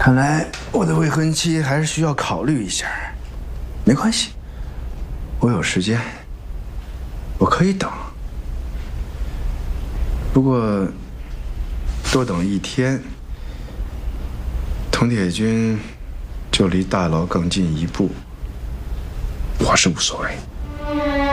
看来我的未婚妻还是需要考虑一下。没关系，我有时间，我可以等。不过多等1天，佟铁军就离大牢更近一步，我是无所谓。